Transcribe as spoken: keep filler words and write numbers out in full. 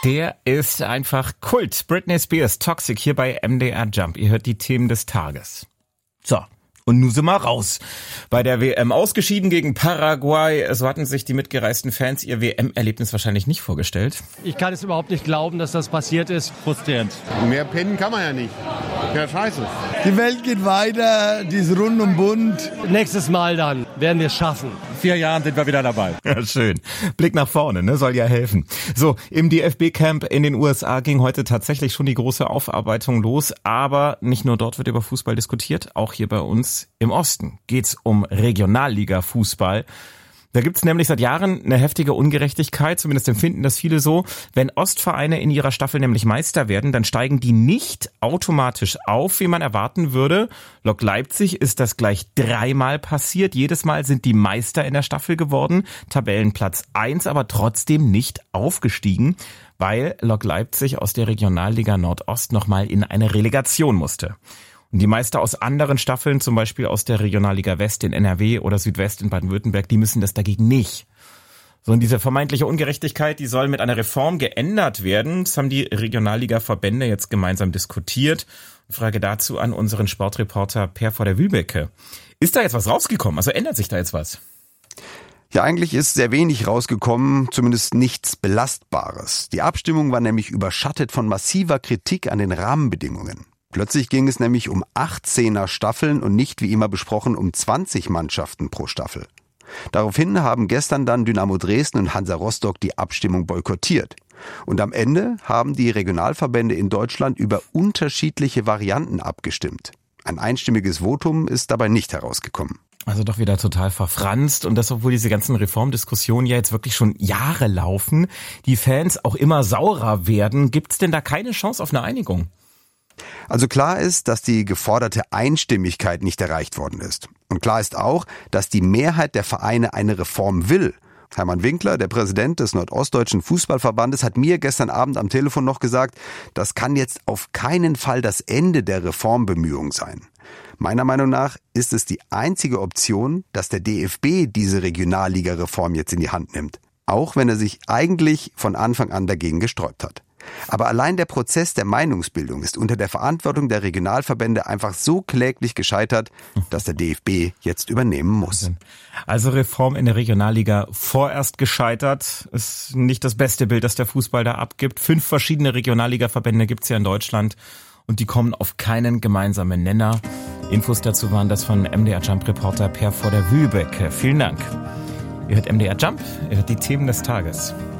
Der ist einfach Kult. Britney Spears, Toxic, hier bei M D R Jump. Ihr hört die Themen des Tages. So. Und nun sind wir raus. Bei der W M ausgeschieden gegen Paraguay. So hatten sich die mitgereisten Fans ihr W M-Erlebnis wahrscheinlich nicht vorgestellt. Ich kann es überhaupt nicht glauben, dass das passiert ist. Frustrierend. Mehr pennen kann man ja nicht. Ja, scheiße. Die Welt geht weiter, die ist rund und bunt. Nächstes Mal dann werden wir es schaffen. In vier Jahren sind wir wieder dabei. Ja, schön. Blick nach vorne, ne? Soll ja helfen. So, im D F B-Camp in den U S A ging heute tatsächlich schon die große Aufarbeitung los. Aber nicht nur dort wird über Fußball diskutiert, auch hier bei uns im Osten geht's um Regionalliga-Fußball. Da gibt's nämlich seit Jahren eine heftige Ungerechtigkeit, zumindest empfinden das viele so. Wenn Ostvereine in ihrer Staffel nämlich Meister werden, dann steigen die nicht automatisch auf, wie man erwarten würde. Lok Leipzig ist das gleich dreimal passiert. Jedes Mal sind die Meister in der Staffel geworden, Tabellenplatz eins, aber trotzdem nicht aufgestiegen, weil Lok Leipzig aus der Regionalliga Nordost nochmal in eine Relegation musste. Und die Meister aus anderen Staffeln, zum Beispiel aus der Regionalliga West in N R W oder Südwest in Baden-Württemberg, die müssen das dagegen nicht. So, und diese vermeintliche Ungerechtigkeit, die soll mit einer Reform geändert werden. Das haben die Regionalliga-Verbände jetzt gemeinsam diskutiert. Frage dazu an unseren Sportreporter Per vor der Wühlbecke. Ist da jetzt was rausgekommen? Also ändert sich da jetzt was? Ja, eigentlich ist sehr wenig rausgekommen, zumindest nichts Belastbares. Die Abstimmung war nämlich überschattet von massiver Kritik an den Rahmenbedingungen. Plötzlich ging es nämlich um achtzehner Staffeln und nicht wie immer besprochen um zwanzig Mannschaften pro Staffel. Daraufhin haben gestern dann Dynamo Dresden und Hansa Rostock die Abstimmung boykottiert. Und am Ende haben die Regionalverbände in Deutschland über unterschiedliche Varianten abgestimmt. Ein einstimmiges Votum ist dabei nicht herausgekommen. Also doch wieder total verfranst und das, obwohl diese ganzen Reformdiskussionen ja jetzt wirklich schon Jahre laufen, die Fans auch immer saurer werden. Gibt's denn da keine Chance auf eine Einigung? Also klar ist, dass die geforderte Einstimmigkeit nicht erreicht worden ist. Und klar ist auch, dass die Mehrheit der Vereine eine Reform will. Hermann Winkler, der Präsident des Nordostdeutschen Fußballverbandes, hat mir gestern Abend am Telefon noch gesagt, das kann jetzt auf keinen Fall das Ende der Reformbemühungen sein. Meiner Meinung nach ist es die einzige Option, dass der D F B diese Regionalliga-Reform jetzt in die Hand nimmt. Auch wenn er sich eigentlich von Anfang an dagegen gesträubt hat. Aber allein der Prozess der Meinungsbildung ist unter der Verantwortung der Regionalverbände einfach so kläglich gescheitert, dass der D F B jetzt übernehmen muss. Also Reform in der Regionalliga vorerst gescheitert. Ist nicht das beste Bild, das der Fußball da abgibt. Fünf verschiedene Regionalliga-Verbände gibt's ja in Deutschland und die kommen auf keinen gemeinsamen Nenner. Infos dazu waren das von M D R Jump-Reporter Per vor der Wühlbecke. Vielen Dank. Ihr hört M D R Jump, ihr hört die Themen des Tages.